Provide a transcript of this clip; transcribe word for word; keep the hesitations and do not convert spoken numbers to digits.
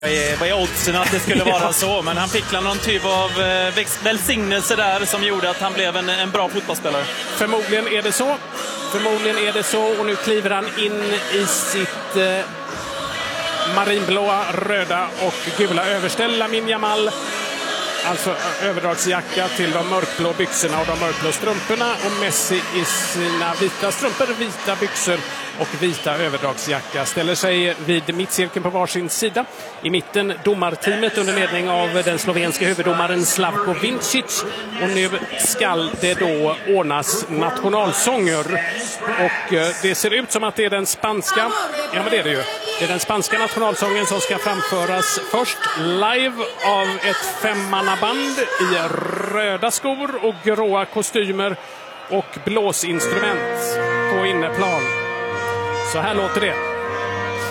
Vad är oddsen att det skulle vara så? Men han fick någon typ av välsignelse där som gjorde att han blev en, en bra fotbollsspelare. Förmodligen är det så. Förmodligen är det så. Och nu kliver han in i sitt eh, marinblåa, röda och gula överställ. Lamine Yamal. Alltså överdragsjacka till de mörkblå byxorna och de mörkblå strumporna. Och Messi i sina vita strumpor, vita byxor och vita överdragsjacka ställer sig vid mittcirkeln på varsin sida. I mitten domarteamet under ledning av den slovenska huvuddomaren Slavko Vincic. Och nu skall det då ordnas nationalsånger. Och det ser ut som att det är den spanska, ja men det är det ju. Det är den spanska nationalsången som ska framföras först live av ett femmannaband i röda skor och gråa kostymer och blåsinstrument på inneplan. Så här låter det.